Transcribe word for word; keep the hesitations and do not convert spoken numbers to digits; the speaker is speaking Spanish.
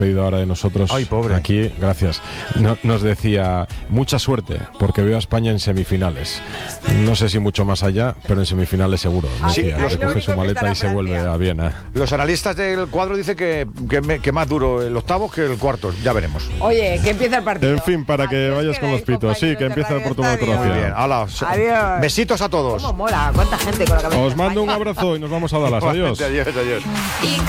pedido ahora de nosotros. Ay, pobre. Aquí, gracias. No, nos decía, mucha suerte, porque veo a España en semifinales. No sé si mucho más allá, pero en semifinales seguro. Nos Sí, decía, los- recoge su maleta y se vuelve a Viena. Los analistas del cuadro dicen que, que, me- que más duro el octavo que el cuarto. Ya veremos. Oye, que empieza el partido. En fin, para que Adiós, vayas con los quedáis, pitos. Sí, que compañeros de empieza Radio Portugal-Croacia. Muy bien. Hala, so- Adiós. besitos a todos. ¿Cómo mola? ¿Cuánta gente con la cabeza? Os mando un abrazo y nos vamos a Dallas. Adiós. Adiós, adiós.